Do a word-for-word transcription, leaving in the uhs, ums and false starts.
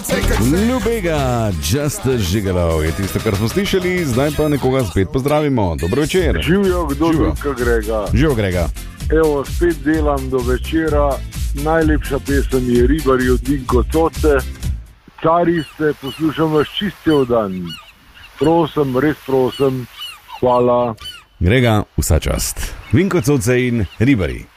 Ljubega, just a gigolo je tisto, kar smo slišali, zdaj pa nekoga spet pozdravimo. Dobro večer. Živijo, kdo drugega Grega. Živijo, Grega. Evo, spet delam do večera. Najlepša pesem je Ribari od Vinko Coce. Cari ste, poslušam vas čisto dan. Prosim, res prosim. Hvala. Grega, vsa čast. Vinko Coce in Ribari.